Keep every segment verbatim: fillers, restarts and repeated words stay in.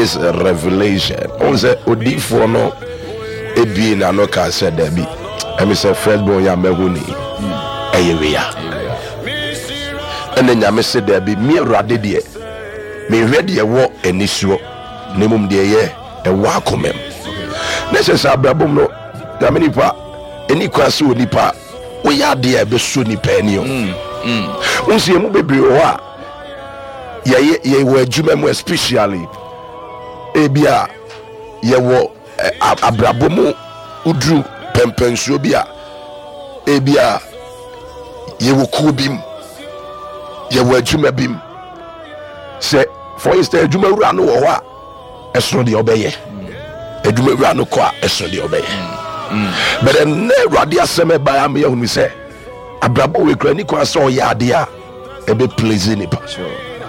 this revelation. On say odi for no ebi na no ka said there be. I me say first born ya mehuni. Eyeweya. And then ya said there be me rade de. Me ready e wo enisuo. Nemum de ye e wa komem. Necessary abrabom no ya me nipa eni kwase onipa wo ya de e be so nipa eni o. Mm. Unsi emu bebre o a ye ye wo adwuma mu especially ebia ye wo abrabom udru pempensuo bia ebia ye wo ku bim ye wo adwuma bim se for instance adwuma wura no wo ho a eso de obeye adwuma wura no ko a eso de obeye but en radi aseme ba am ye hunu se abrabo we kra ni kwa so ya de a e be please nipa sure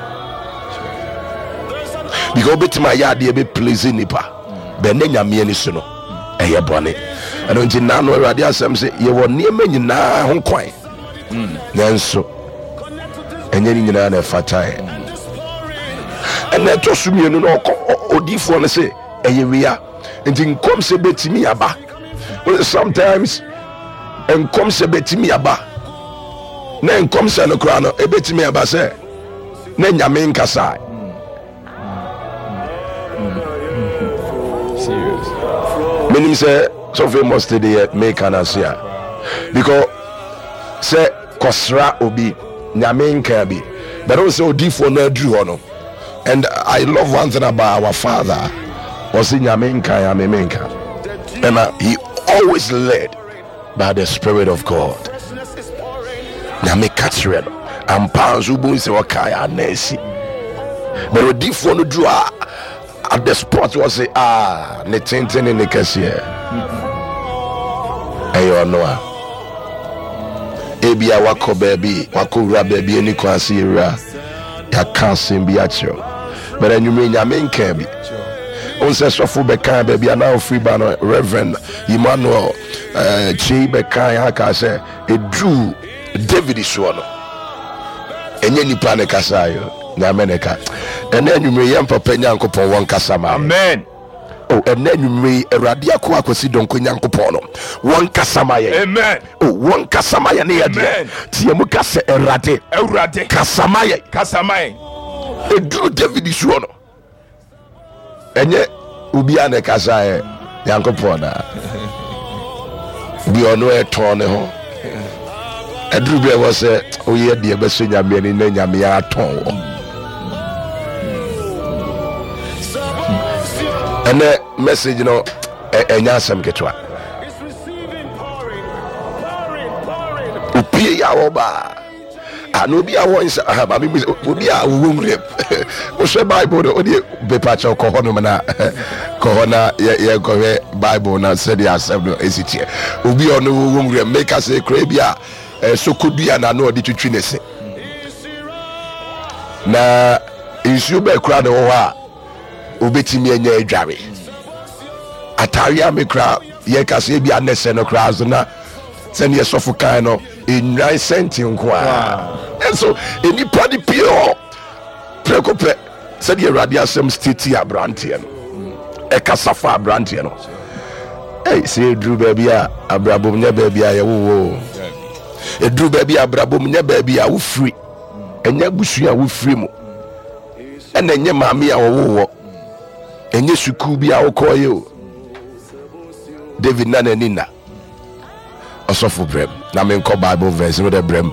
because bit my ya de e be please nipa be na nyame ani so no e ye bone eno nti na no radi asem se ye wo ne ma nyina ho kwan nanso enye ni nyina na fatai ene to sumienu no odifo no se e ye wia nti nkom se betimi aba sometimes nkom se betimi aba na nkom se no kra no e betimi aba se na nyame nkasa serious meaning say so famous today make an asia because say kosra obi nyame nka bi but also odifo na adru ho no. And I love one thing about our father was in nyame nka nyame menka and uh, he always led by the Spirit of God. Nyame kachre no ampanzo bu se wakaya nesi but odifo no dru at the spot was say ah ne tenten ne kase ayo no a ebia wako baby wako ura baby ni kwasi ura ya kansim bi achiro but enyume nyame nka bi on se sofo be kan baby na free ba no Reverend Emmanuel eh chi be kan ya ka se edru David so no enye nipa ne kasa yo nyame ne ka ene enyume yam papa nyankopon won kasa ma amen. Oh, and then you may eradi akwa akwasi donko nyankopon no won kasama ye amen. Oh, won kasama ye ne ye tie mu kase erade erade kasama ye kasama ye edu David suo no enye obi ane kasa ye nyankopon na bi ono eton ne ho edru bi e wo se oye de be so nyame ni na nyame ya ton wo and the message, you know, and yasam ketwa. Upi ya oba. Anobi a once have a baby will be a womb rip. What's Bible? Only be patch of Kohonumana Kohona, yeah, correct Bible, not said yourself, is it here? Will be on the womb rip, make us a crabia, so could be an annual to Trinity. Now, is you be crowd over. Ubetimi enye edware ataria mekra ye kase bia nese no kra zona se ne sofo kan no enran senti nko a enso eni padi pio prekope se de radio asem state abrantie no e kasafa abrantie no eh se edru baby a abrabom nya baby a ye wo edru baby abrabom nya baby a wo free enya busu a wo free mu ena enye maami a wo wo enye suku bi a okoye o David nana nina osofo brem na me nko Bible verse no de brem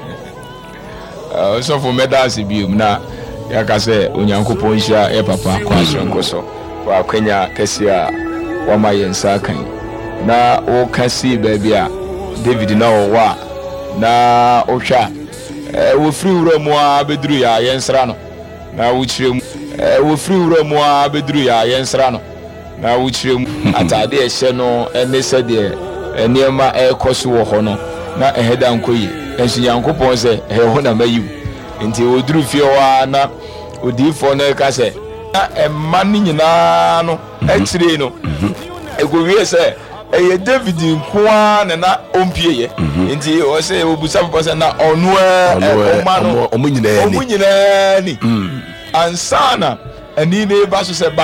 osofo medals bi na ya ka se onyankopon hia e papa kwa sonko so wa kwenya kesi a wa ma yensa kan na o kasi baby a David na o wa na o hwa e wo free wura mu a beduru ya yensra no na wo chire eh wo free wura mu a beduru ya yensra no na wo chire mu atade ehye no ene se de eniema e koso wo ho no na eheda nkoyi ensu yankopon se he ho na mayu nti oduru fie wa na odifo no ka se na emma ni nyina no e chire no ego wie se eye David nkoa na na ompie ye nti o se obusa papa se na onu e oma no omunyina ni omunyina ni ansana ani ne ba so se